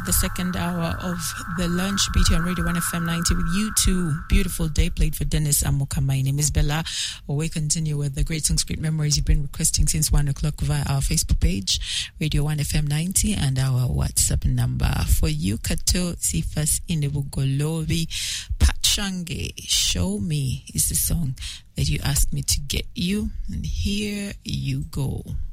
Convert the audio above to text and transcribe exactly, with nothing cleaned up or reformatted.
the second hour of the lunch beat on Radio one F M ninety with you two. Beautiful day played for Dennis Amoka. My name is Bella. We continue with the great songs, great memories you've been requesting since one o'clock via our Facebook page, Radio one F M ninety, and our WhatsApp number. For you, Kato Sifas Inebugolobi Pachange, Show Me is the song that you asked me to get you. And here you go.